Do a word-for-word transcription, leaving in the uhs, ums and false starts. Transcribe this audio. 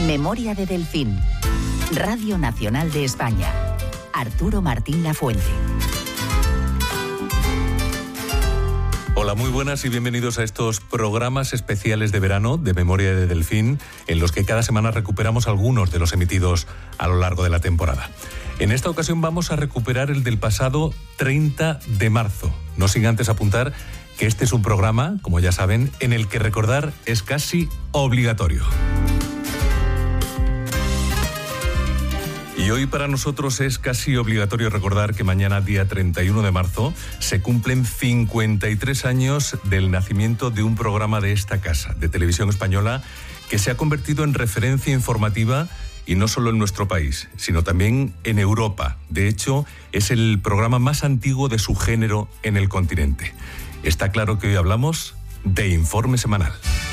Memoria de Delfín. Radio Nacional de España. Arturo Martín Lafuente. Hola, muy buenas y bienvenidos a estos programas especiales de verano de Memoria de Delfín, en los que cada semana recuperamos algunos de los emitidos a lo largo de la temporada. En esta ocasión vamos a recuperar el del pasado treinta de marzo, no sin antes apuntar que este es un programa, como ya saben, en el que recordar es casi obligatorio. Y hoy para nosotros es casi obligatorio recordar que mañana, día treinta y uno de marzo, se cumplen cincuenta y tres años del nacimiento de un programa de esta casa, de Televisión Española, que se ha convertido en referencia informativa, y no solo en nuestro país, sino también en Europa. De hecho, es el programa más antiguo de su género en el continente. Está claro que hoy hablamos de Informe Semanal.